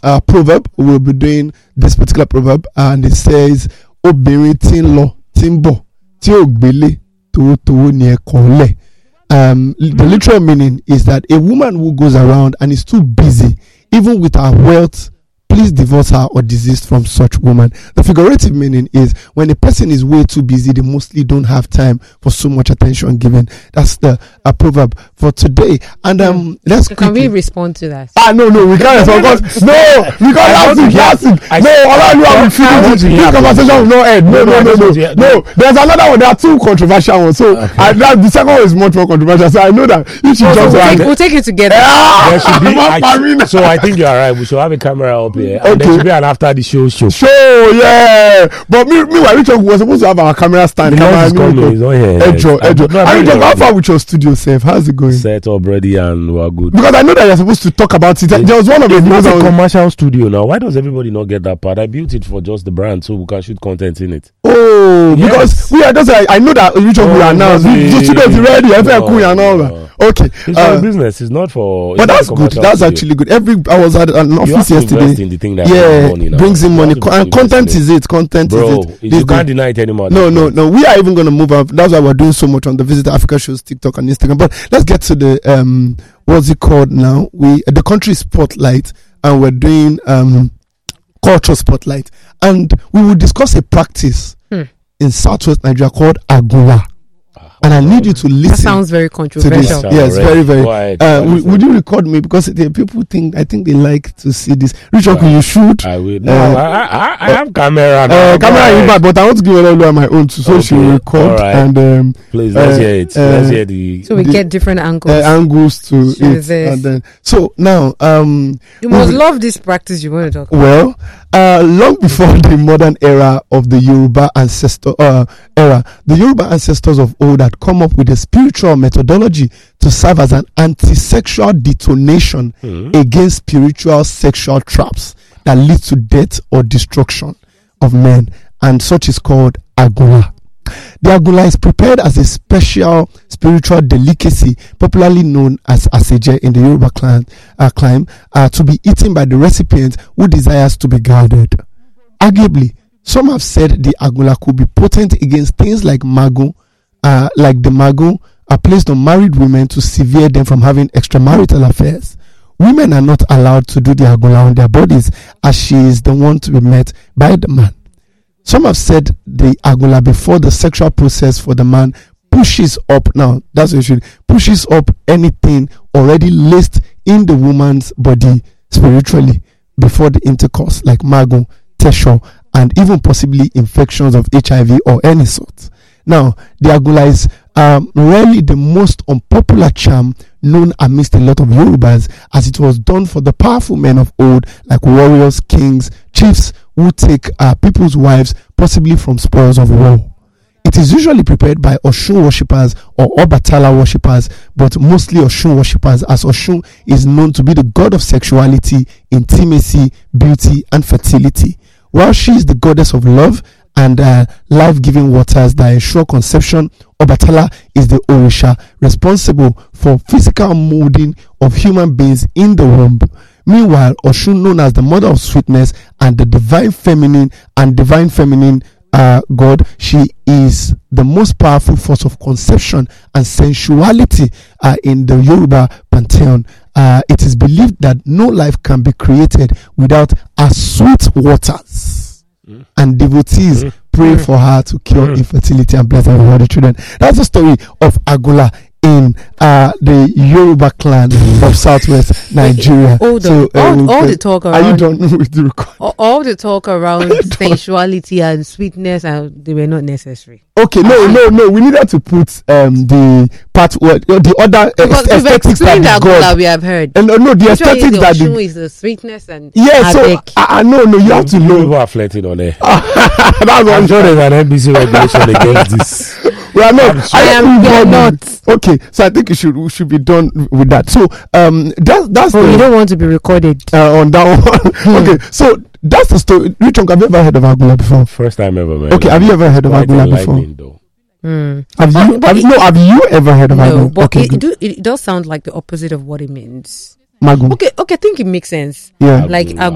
proverb. We'll be doing this particular proverb, and it says, "Obìnrin tí ń lọ, tí ń bọ̀, tí ò gbélé, tòwótòwó ni ẹ̀kọ́ lẹ̀." The literal meaning is that a woman who goes around and is too busy, even with her wealth, please divorce her or desist from such woman. The figurative meaning is when a person is way too busy, they mostly don't have time for so much attention given. That's the proverb for today. And let's can we respond to that? No, we can't respond. We can't last week. This conversation will not end. No. There's another one. There are two controversial ones. So the second one is much more controversial. So I know that you should we'll take it together. There should be. So I think you are right. We should have a camera up here. And there should be an after the show. Yeah. But meanwhile, Richard was supposed to have our camera stand. He's not here. Richard, how far with your studio, safe? How's it going? Set up ready and we're good. Because I know that you're supposed to talk about it. There was one of the It's a commercial studio now. Why does everybody not get that part? I built it for just the brand so we can shoot content in it. Oh, yes. Because we are just I know that Richard will announce. The studio is ready. And all that. Okay. It's for the business. It's not for. But that's good. That's actually good. I was at an office yesterday. In the thing that brings in money. And content is it. Bro, you can't deny it anymore. No. We are even going to move up. That's why we're doing so much on the Visit Africa shows, TikTok and Instagram. But let's get to the what's it called now? The country spotlight, and we're doing culture spotlight, and we will discuss a practice in Southwest Nigeria called Agula. And I need you to listen. That sounds very controversial. Yes, very, very. Would you record me? Because people I think they like to see this. Richard, can you shoot? I will. I have camera. Camera in back, but I want to give it all on my own too, so she will record. Right. And please, let's hear it. Let's hear the. So we get different angles. Angles to it. And then, so now, you must love this practice you want to talk about. Well, long before the modern era of the Yoruba the Yoruba ancestors of old had come up with a spiritual methodology to serve as an anti-sexual detonation against spiritual sexual traps that lead to death or destruction of men, and such is called Agula. The Agula is prepared as a special spiritual delicacy, popularly known as Aseje in the Yoruba climb, to be eaten by the recipient who desires to be guarded. Arguably, some have said the Agula could be potent against things like Magu, like the Magu are placed on married women to sever them from having extramarital affairs. Women are not allowed to do the Agula on their bodies, as she is the one to be met by the man. Some have said the Agula before the sexual process for the man pushes up. Now, that's what you should. Pushes up anything already laced in the woman's body spiritually before the intercourse, like Magu, Tesho, and even possibly infections of HIV or any sort. Now, the Agula is really the most unpopular charm known amidst a lot of Yorubas, as it was done for the powerful men of old, like warriors, kings, chiefs, who take people's wives, possibly from spoils of war. It is usually prepared by Oshun worshippers or Obatala worshippers, but mostly Oshun worshippers, as Oshun is known to be the god of sexuality, intimacy, beauty, and fertility. While she is the goddess of love and life-giving waters that ensure conception, Obatala is the Orisha responsible for physical molding of human beings in the womb. Meanwhile, Oshun, known as the mother of sweetness and the divine feminine god, she is the most powerful force of conception and sensuality in the Yoruba pantheon. It is believed that no life can be created without her sweet waters, and devotees pray for her to cure infertility and bless her with all the children. That's the story of Agula in the Yoruba clan of Southwest Nigeria. All the talk around. Are you done with the record? All the talk around sensuality and sweetness, they were not necessary. Okay, no. We needed to put the part the other aesthetics that God we have heard. And no, the aesthetics that is the sweetness and so no, you have to know. People are flirting on it. That's what I'm sure there's an NBC regulation against this. We are not. We are not. Okay, so I think we should be done with that. So that's you don't want to be recorded on that one. Okay, so that's the story. Richard, have you ever heard of Agula before? First time ever, man. Okay, have you ever heard of Agula before? Have you ever heard of Agula? But it does sound like the opposite of what it means. Magu. Okay, I think it makes sense. Yeah. Like